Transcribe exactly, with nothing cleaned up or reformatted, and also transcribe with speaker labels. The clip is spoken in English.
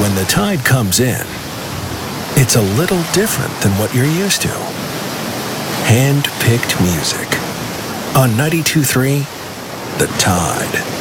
Speaker 1: when the tide comes in, it's a little different than what you're used to. Hand-picked music on ninety-two point three The Tide.